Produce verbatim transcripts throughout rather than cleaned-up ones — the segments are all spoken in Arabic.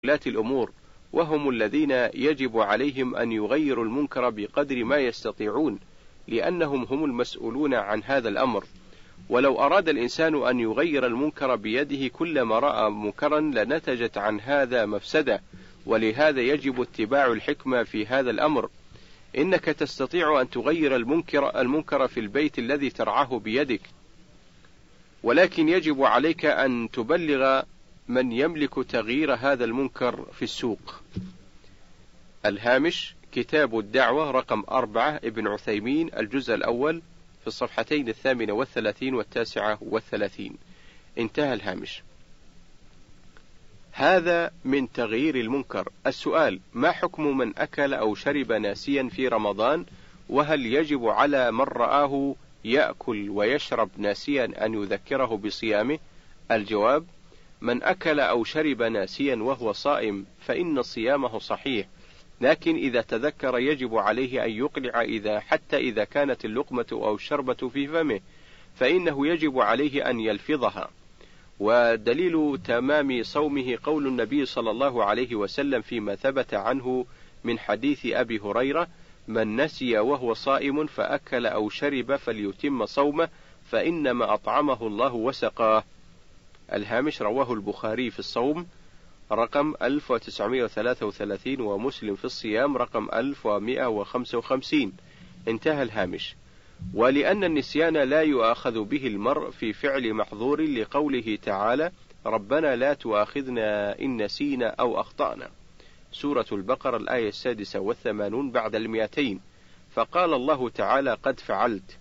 ولاة الأمور، وهم الذين يجب عليهم أن يغيروا المنكر بقدر ما يستطيعون، لأنهم هم المسؤولون عن هذا الأمر. ولو أراد الإنسان أن يغير المنكر بيده كلما رأى منكرا لنتجت عن هذا مفسدة، ولهذا يجب اتباع الحكمة في هذا الأمر. إنك تستطيع أن تغير المنكر, المنكر في البيت الذي ترعاه بيدك، ولكن يجب عليك أن تبلغ من يملك تغيير هذا المنكر في السوق. الهامش: كتاب الدعوة رقم أربعة ابن عثيمين، الجزء الأول، في الصفحتين الثامنة والثلاثين والتاسعة والثلاثين. انتهى الهامش. هذا من تغيير المنكر. السؤال: ما حكم من أكل أو شرب ناسيا في رمضان؟ وهل يجب على من رآه يأكل ويشرب ناسيا أن يذكره بصيامه؟ الجواب: من أكل أو شرب ناسيا وهو صائم فإن صيامه صحيح، لكن إذا تذكر يجب عليه أن يقلع إذا حتى إذا كانت اللقمة أو الشربة في فمه، فإنه يجب عليه أن يلفظها. ودليل تمام صومه قول النبي صلى الله عليه وسلم فيما ثبت عنه من حديث أبي هريرة: من نسي وهو صائم فأكل أو شرب فليتم صومه فإنما أطعمه الله وسقاه. الهامش: رواه البخاري في الصوم رقم ألف وتسعمائة وثلاثة وثلاثين، ومسلم في الصيام رقم ألف ومائة وخمسة وخمسين. انتهى الهامش. ولأن النسيان لا يؤاخذ به المرء في فعل محظور لقوله تعالى: ربنا لا تؤاخذنا إن نسينا أو أخطأنا، سورة البقرة الآية السادسة والثمانون بعد المئتين، فقال الله تعالى: قد فعلت.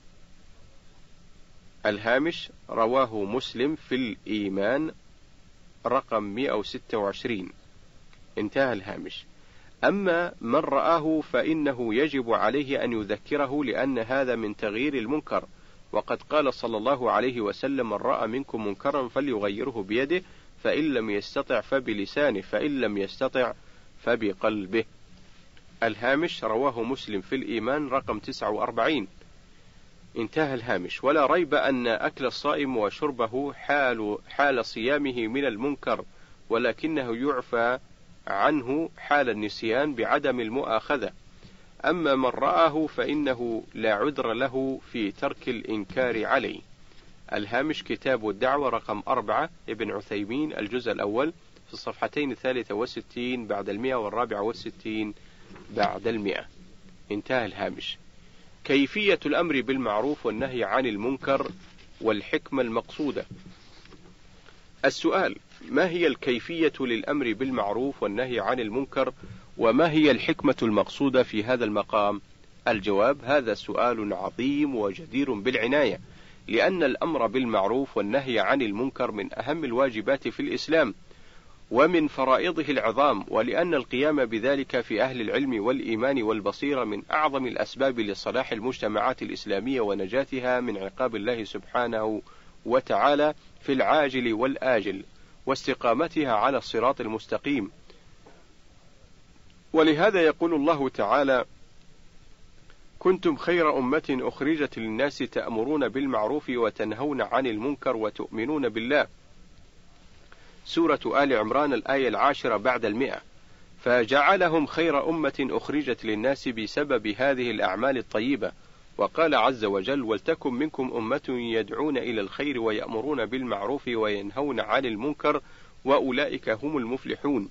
الهامش: رواه مسلم في الإيمان رقم مئة وستة وعشرين. انتهى الهامش. أما من رآه فإنه يجب عليه أن يذكره، لأن هذا من تغيير المنكر، وقد قال صلى الله عليه وسلم: من رأى منكم منكرا فليغيره بيده، فإن لم يستطع فبلسانه، فإن لم يستطع فبقلبه. الهامش: رواه مسلم في الإيمان رقم تسعة وأربعين. انتهى الهامش. ولا ريب أن أكل الصائم وشربه حال, حال صيامه من المنكر، ولكنه يعفى عنه حال النسيان بعدم المؤاخذة. أما من رآه فإنه لا عذر له في ترك الإنكار عليه. الهامش: كتاب الدعوة رقم أربعة ابن عثيمين، الجزء الأول، في الصفحتين الثالثة والستين بعد المئة والرابعة والستين بعد المئة. انتهى الهامش. كيفية الأمر بالمعروف والنهي عن المنكر والحكمة المقصودة. السؤال: ما هي الكيفية للأمر بالمعروف والنهي عن المنكر، وما هي الحكمة المقصودة في هذا المقام؟ الجواب: هذا سؤال عظيم وجدير بالعناية، لأن الأمر بالمعروف والنهي عن المنكر من أهم الواجبات في الإسلام ومن فرائضه العظام، ولأن القيام بذلك في أهل العلم والإيمان والبصيرة من أعظم الأسباب لصلاح المجتمعات الإسلامية ونجاتها من عقاب الله سبحانه وتعالى في العاجل والآجل، واستقامتها على الصراط المستقيم. ولهذا يقول الله تعالى: كنتم خير أمة أخرجت للناس تأمرون بالمعروف وتنهون عن المنكر وتؤمنون بالله، سورة آل عمران الآية العاشرة بعد المئة. فجعلهم خير أمة أخرجت للناس بسبب هذه الأعمال الطيبة. وقال عز وجل: ولتكن منكم أمة يدعون إلى الخير ويأمرون بالمعروف وينهون عن المنكر وأولئك هم المفلحون،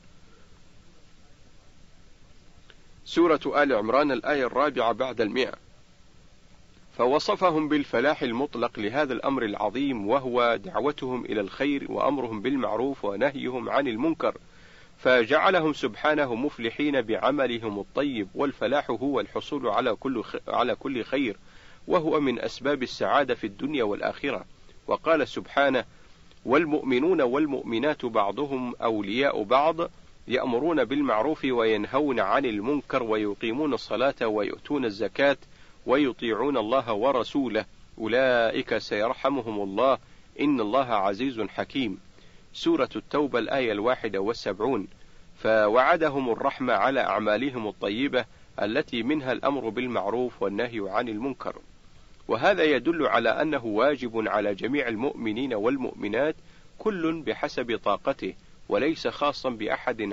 سورة آل عمران الآية الرابعة بعد المئة. فوصفهم بالفلاح المطلق لهذا الأمر العظيم، وهو دعوتهم إلى الخير وأمرهم بالمعروف ونهيهم عن المنكر، فجعلهم سبحانه مفلحين بعملهم الطيب. والفلاح هو الحصول على كل على كل خير، وهو من أسباب السعادة في الدنيا والآخرة. وقال سبحانه: والمؤمنون والمؤمنات بعضهم أولياء بعض يأمرون بالمعروف وينهون عن المنكر ويقيمون الصلاة ويؤتون الزكاة ويطيعون الله ورسوله أولئك سيرحمهم الله إن الله عزيز حكيم، سورة التوبة الآية الواحدة والسبعون. فوعدهم الرحمة على أعمالهم الطيبة التي منها الأمر بالمعروف والنهي عن المنكر. وهذا يدل على أنه واجب على جميع المؤمنين والمؤمنات كل بحسب طاقته وليس خاصا بأحد